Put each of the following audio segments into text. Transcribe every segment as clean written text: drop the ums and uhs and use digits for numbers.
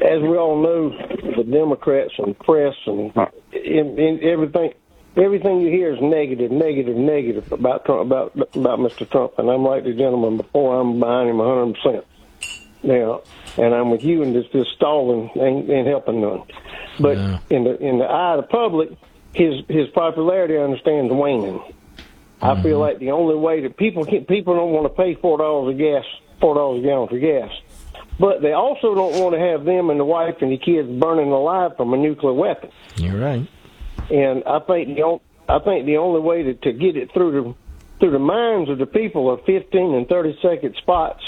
as we all know, the Democrats and press and everything you hear is negative about Trump, about Mr. Trump. And I'm like the gentleman before, I'm behind him 100%. Now, and I'm with you, and this stalling ain't helping none. But in the eye of the public, his popularity, I understand, is waning. I feel like the only way that people don't want to pay $4 a gallon for gas, but they also don't want to have them and the wife and the kids burning alive from a nuclear weapon. You're right. And I think the only way to get it through the minds of the people are 15 and 30-second spots.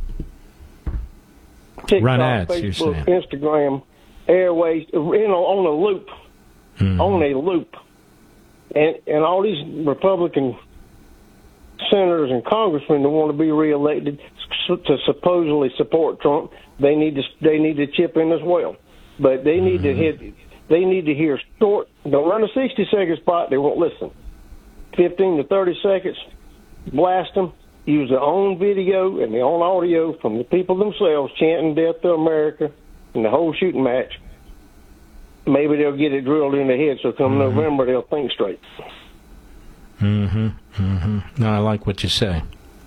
TikTok, run ads, Facebook, you're saying. Instagram, airways, on a loop, on a loop. And all these Republican senators and congressmen that want to be reelected to supposedly support Trump, they need to chip in as well. But they need to hear short. Don't run a 60-second spot. They won't listen. 15 to 30 seconds. Blast them. Use their own video and their own audio from the people themselves chanting "Death to America" and the whole shooting match. Maybe they'll get it drilled in their head, so come November they'll think straight. No, I like what you say.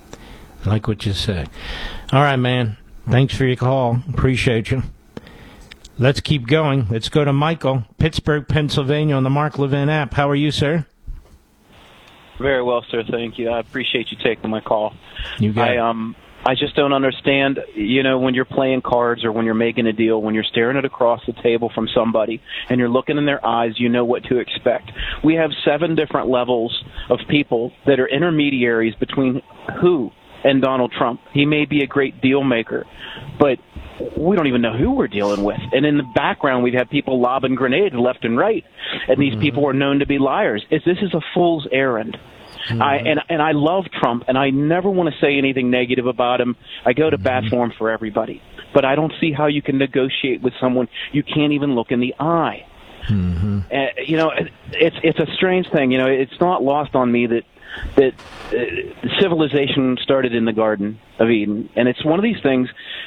All right, man. Thanks for your call. Appreciate you. Let's keep going. Let's go to Michael, Pittsburgh, Pennsylvania, on the Mark Levin app. How are you, sir? Very well, sir. Thank you. I appreciate you taking my call. You got it. I just don't understand, when you're playing cards or when you're making a deal, when you're staring it across the table from somebody and you're looking in their eyes, you know what to expect. We have 7 different levels of people that are intermediaries between who and Donald Trump. He may be a great deal maker, but we don't even know who we're dealing with. And in the background, we've had people lobbing grenades left and right, and these people are known to be liars. This is a fool's errand. I love Trump, and I never want to say anything negative about him. I go to bat for him for everybody. But I don't see how you can negotiate with someone you can't even look in the eye. It's a strange thing. It's not lost on me that civilization started in the Garden of Eden. And it's one of these things,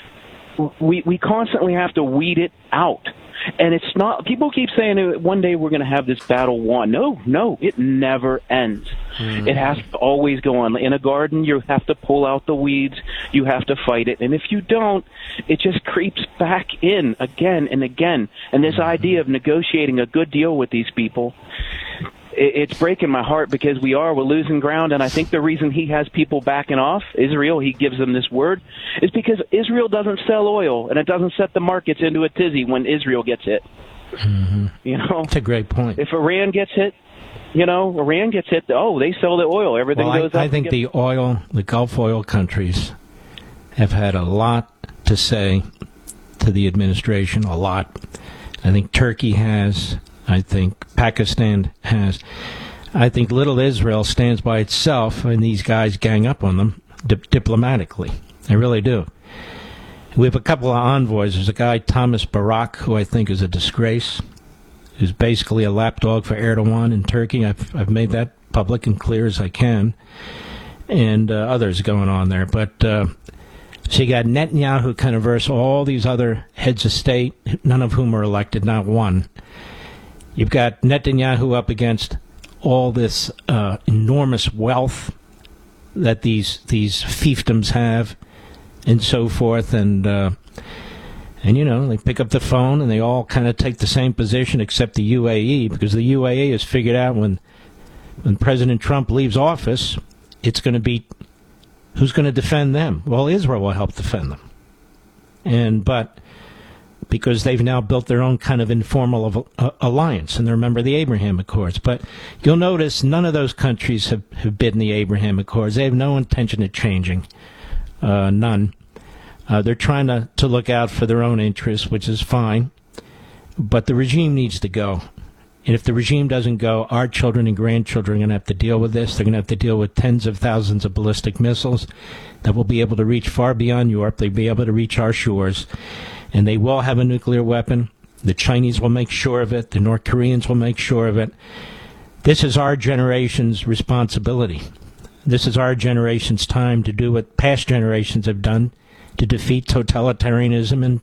we constantly have to weed it out. And it's not, people keep saying one day we're going to have this battle won. No, it never ends. It has to always go on. In a garden, you have to pull out the weeds. You have to fight it. And if you don't, it just creeps back in again and again. And this idea of negotiating a good deal with these people, it's breaking my heart because we're losing ground. And I think the reason he has people backing off, Israel, he gives them this word, is because Israel doesn't sell oil and it doesn't set the markets into a tizzy when Israel gets hit. That's a great point. If Iran gets hit, they sell the oil. Everything goes up. I think the Gulf oil countries have had a lot to say to the administration, a lot. I think Turkey has. I think Pakistan has. I think little Israel stands by itself, and these guys gang up on them diplomatically. I really do. We have a couple of envoys. There's a guy, Thomas Barak, who I think is a disgrace, who's basically a lapdog for Erdogan in Turkey. I've made that public and clear as I can, and others going on there. But so you got Netanyahu kind of versus all these other heads of state, none of whom are elected, not one. You've got Netanyahu up against all this enormous wealth that these fiefdoms have, and so forth, and they pick up the phone and they all kind of take the same position, except the UAE, because the UAE has figured out when President Trump leaves office, it's going to be who's going to defend them. Well, Israel will help defend them, but because they've now built their own kind of informal alliance, and they're a member of the Abraham Accords. But you'll notice none of those countries have been in the Abraham Accords. They have no intention of changing, none. They're trying to look out for their own interests, which is fine. But the regime needs to go. And if the regime doesn't go, our children and grandchildren are going to have to deal with this. They're going to have to deal with tens of thousands of ballistic missiles that will be able to reach far beyond Europe. They'll be able to reach our shores. And they will have a nuclear weapon. The Chinese will make sure of it. The North Koreans will make sure of it. This is our generation's responsibility. This is our generation's time to do what past generations have done to defeat totalitarianism